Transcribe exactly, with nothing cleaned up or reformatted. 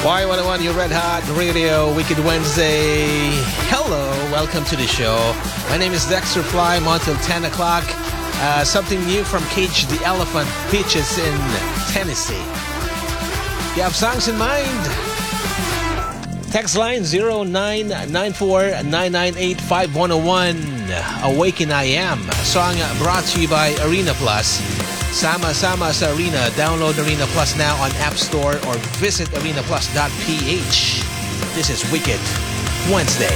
Y one oh one, your Red Hot Radio, Wicked Wednesday. Hello, welcome to the show. My name is Dexter Fly. I'm on till ten o'clock. Uh, something new from Cage the Elephant Beaches in Tennessee. You have songs in mind? Text line zero nine nine four nine nine eight five one zero one. Awaken I Am. Song brought to you by Arena Plus. Sama-sama sa Arena. Download Arena Plus now on App Store or visit arena plus dot p h. This is Wicked Wednesday.